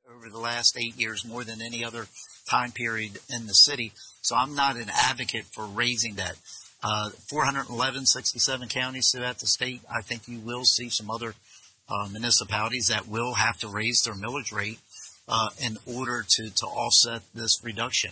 over the last 8 years more than any other time period in the city. So I'm not an advocate for raising that. 411, 67 counties throughout the state. I think you will see some other municipalities that will have to raise their millage rate in order to offset this reduction.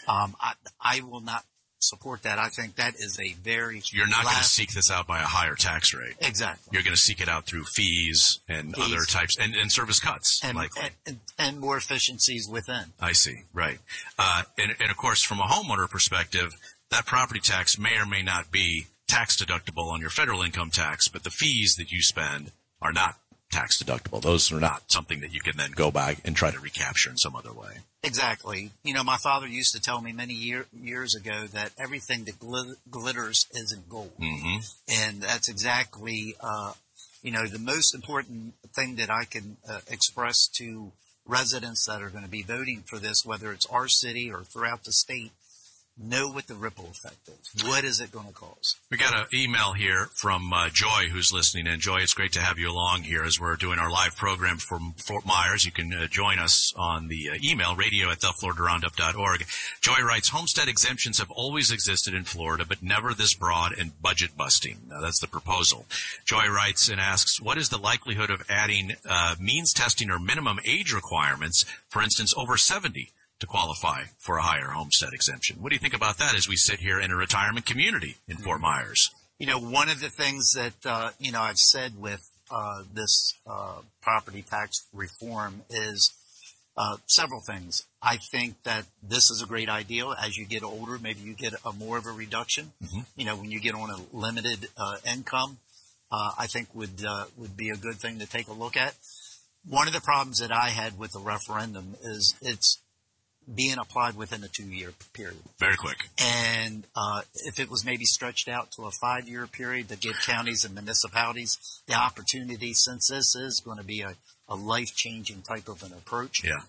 I will not support that. I think that is a very You're not going to seek this out by a higher tax rate. Exactly. You're going to seek it out through fees and other types and service cuts, likely. And more efficiencies within. I see. Right. And of course, from a homeowner perspective, that property tax may or may not be tax deductible on your federal income tax, but the fees that you spend are not tax deductible. Those are not something that you can then go back and try to recapture in some other way. Exactly. You know, my father used to tell me many years ago that everything that glitters isn't gold. Mm-hmm. And that's exactly, the most important thing that I can express to residents that are going to be voting for this, whether it's our city or throughout the state. Know what the ripple effect is. What is it going to cause? We got an email here from Joy, who's listening. And Joy, it's great to have you along here as we're doing our live program from Fort Myers. You can join us on the email, radio@thefloridaroundup.org. Joy writes, homestead exemptions have always existed in Florida, but never this broad and budget busting. Now, that's the proposal. Joy writes and asks, what is the likelihood of adding means testing or minimum age requirements, for instance, over 70? To qualify for a higher homestead exemption. What do you think about that as we sit here in a retirement community in Fort Myers? You know, one of the things that, I've said with this property tax reform is several things. I think that this is a great idea. As you get older, maybe you get more of a reduction. Mm-hmm. You know, when you get on a limited income, I think would be a good thing to take a look at. One of the problems that I had with the referendum is it's being applied within a 2-year period. Very quick. And if it was maybe stretched out to a 5-year period to give counties and municipalities the opportunity, since this is going to be a life-changing type of an approach. Yeah.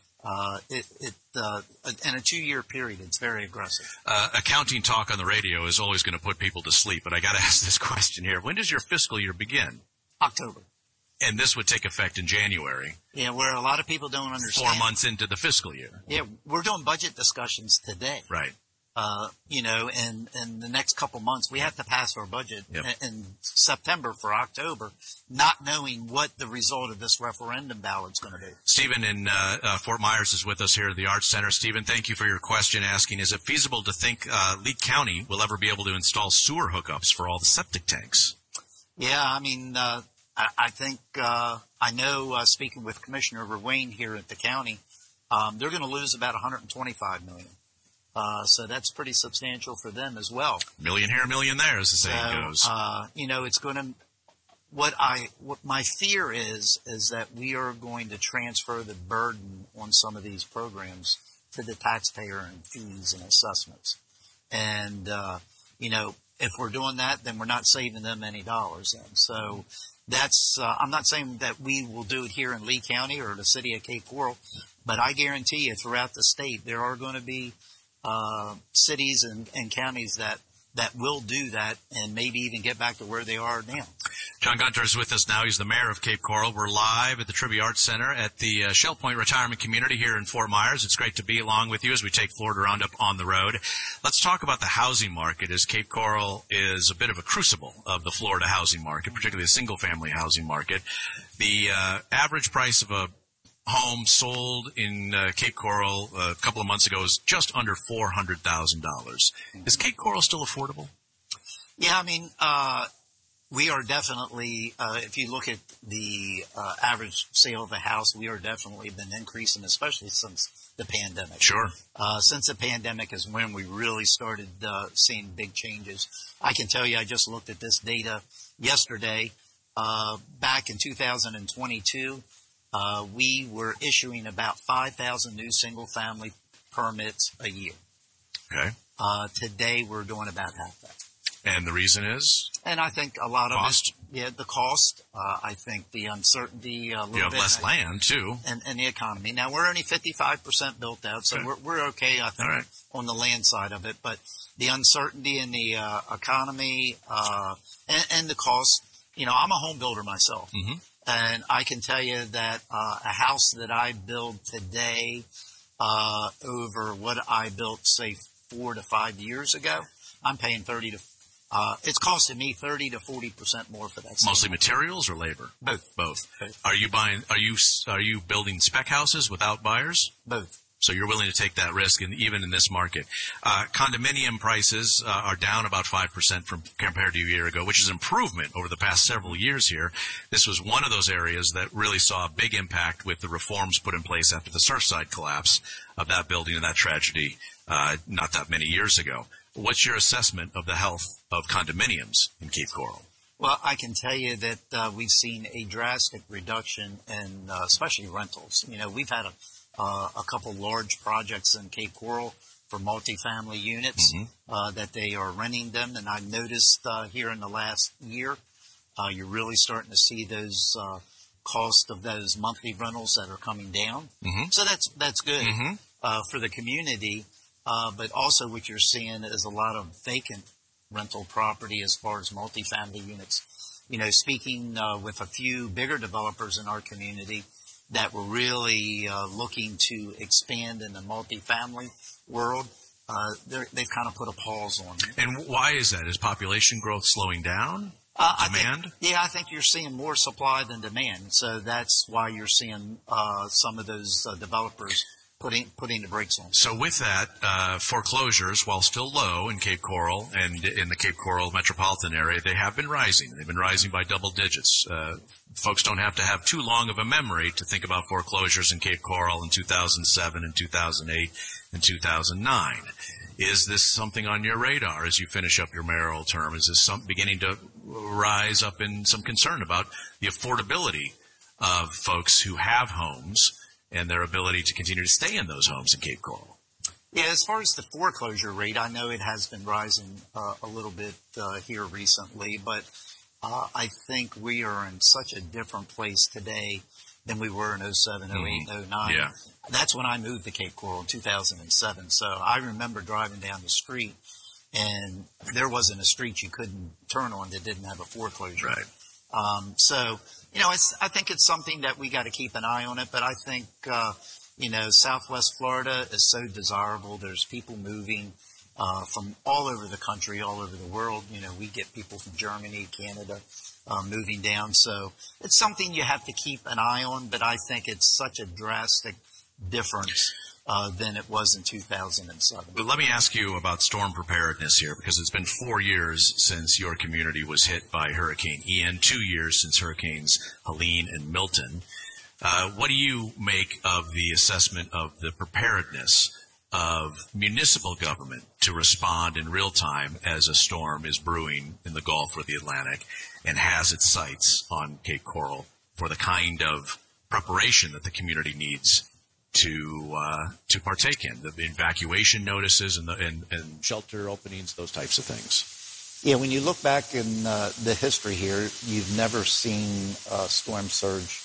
In a 2-year period, it's very aggressive. Accounting talk on the radio is always going to put people to sleep, but I got to ask this question here. When does your fiscal year begin? October. And this would take effect in January. Yeah, where a lot of people don't understand. 4 months into the fiscal year. Yeah, we're doing budget discussions today. Right. And in the next couple months, we have to pass our budget in September for October, not knowing what the result of this referendum ballot is going to be. Stephen in Fort Myers is with us here at the Arts Center. Stephen, thank you for your question asking, is it feasible to think Lee County will ever be able to install sewer hookups for all the septic tanks? Yeah, I mean, I think I know speaking with Commissioner Wayne here at the county, they're going to lose about $125 million. So that's pretty substantial for them as well. Million here, million there, as the saying goes. It's going to. What my fear is that we are going to transfer the burden on some of these programs to the taxpayer in fees and assessments, and if we're doing that, then we're not saving them any dollars. Then so. That's I'm not saying that we will do it here in Lee County or the city of Cape Coral, but I guarantee you throughout the state there are going to be cities and counties that will do that and maybe even get back to where they are now. John Gunter is with us now. He's the mayor of Cape Coral. We're live at the Trivia Arts Center at the Shell Point Retirement Community here in Fort Myers. It's great to be along with you as we take Florida Roundup on the road. Let's talk about the housing market, as Cape Coral is a bit of a crucible of the Florida housing market, particularly the single-family housing market. The average price of a home sold in Cape Coral a couple of months ago is just under $400,000. Is Cape Coral still affordable? Yeah, I mean, we are definitely, if you look at the average sale of a house, we are definitely been increasing, especially since the pandemic. Sure. Since the pandemic is when we really started seeing big changes. I can tell you, I just looked at this data yesterday. Back in 2022, we were issuing about 5,000 new single-family permits a year. Okay. Today, we're doing about half that. And the reason is? And I think a lot cost? of it, the cost. I think the uncertainty a little bit. You have less land, too. And the economy. Now, we're only 55% built out, so we're okay, I think, on the land side of it. But the uncertainty in the economy and the cost, I'm a home builder myself. Mm-hmm. And I can tell you that a house that I build today over what I built, say, 4 to 5 years ago, I'm paying it's costing me 30 to 40% more for that. Mostly materials or labor? Both. Are you building spec houses without buyers? Both. So you're willing to take that risk, even in this market. Condominium prices are down about 5% compared to a year ago, which is improvement over the past several years here. This was one of those areas that really saw a big impact with the reforms put in place after the Surfside collapse of that building and that tragedy not that many years ago. What's your assessment of the health of condominiums in Cape Coral? Well, I can tell you that we've seen a drastic reduction in especially rentals. We've had a couple large projects in Cape Coral for multifamily units that they are renting them. And I've noticed here in the last year, you're really starting to see those cost of those monthly rentals that are coming down. So that's good for the community. But also what you're seeing is a lot of vacant rental property as far as multifamily units. Speaking with a few bigger developers in our community that were really looking to expand in the multifamily world, they've kind of put a pause on it. And why is that? Is population growth slowing down? Demand? I think you're seeing more supply than demand. So that's why you're seeing some of those developers putting the brakes on. So with that, foreclosures, while still low in Cape Coral and in the Cape Coral metropolitan area, they have been rising. They've been rising by double digits. Folks don't have to have too long of a memory to think about foreclosures in Cape Coral in 2007 and 2008 and 2009. Is this something on your radar as you finish up your mayoral term? Is this beginning to rise up in some concern about the affordability of folks who have homes and their ability to continue to stay in those homes in Cape Coral? Yeah, as far as the foreclosure rate, I know it has been rising a little bit here recently, but I think we are in such a different place today than we were in 07, 08, 09. Yeah. That's when I moved to Cape Coral in 2007. So I remember driving down the street, and there wasn't a street you couldn't turn on that didn't have a foreclosure. Right. So, I think it's something that we got to keep an eye on it, but I think, Southwest Florida is so desirable. There's people moving from all over the country, all over the world. We get people from Germany, Canada, moving down. So it's something you have to keep an eye on, but I think it's such a drastic difference than it was in 2007. But let me ask you about storm preparedness here, because it's been 4 years since your community was hit by Hurricane Ian, 2 years since Hurricanes Helene and Milton. What do you make of the assessment of the preparedness of municipal government to respond in real time as a storm is brewing in the Gulf or the Atlantic and has its sights on Cape Coral for the kind of preparation that the community needs to partake in, the evacuation notices and shelter openings, those types of things? Yeah, when you look back in the history here, you've never seen storm surge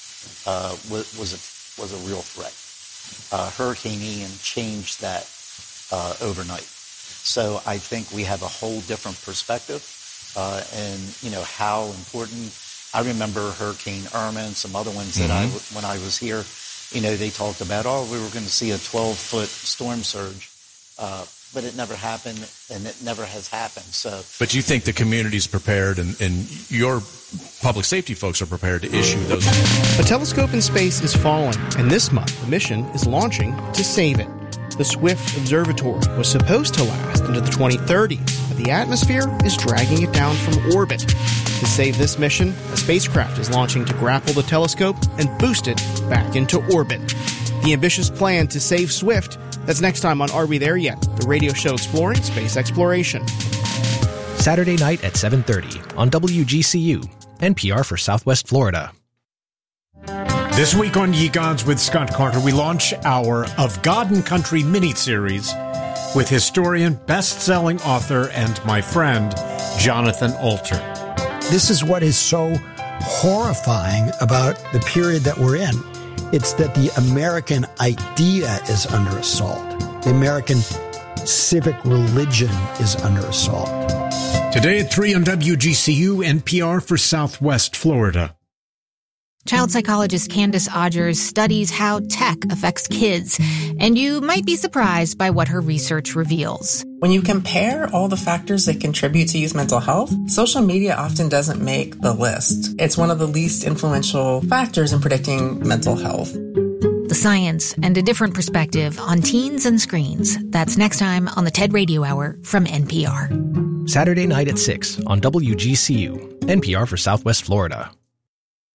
was a real threat. Hurricane Ian changed that overnight. So I think we have a whole different perspective and how important. I remember Hurricane Irma and some other ones that when I was here, they talked about, we were going to see a 12-foot storm surge, but it never happened, and it never has happened. So, but you think the community's prepared, and your public safety folks are prepared to issue those? A telescope in space is falling, and this month the mission is launching to save it. The Swift Observatory was supposed to last into the 2030s, but the atmosphere is dragging it down from orbit. To save this mission, a spacecraft is launching to grapple the telescope and boost it back into orbit. The ambitious plan to save Swift, that's next time on Are We There Yet?, the radio show exploring space exploration. Saturday night at 7:30 on WGCU, NPR for Southwest Florida. This week on Ye Gods with Scott Carter, we launch our Of God and Country mini-series with historian, best-selling author, and my friend, Jonathan Alter. This is what is so horrifying about the period that we're in. It's that the American idea is under assault. The American civic religion is under assault. Today at 3 on WGCU, NPR for Southwest Florida. Child psychologist Candace Odgers studies how tech affects kids, and you might be surprised by what her research reveals. When you compare all the factors that contribute to youth mental health, social media often doesn't make the list. It's one of the least influential factors in predicting mental health. The science and a different perspective on teens and screens. That's next time on the TED Radio Hour from NPR. Saturday night at 6 on WGCU, NPR for Southwest Florida.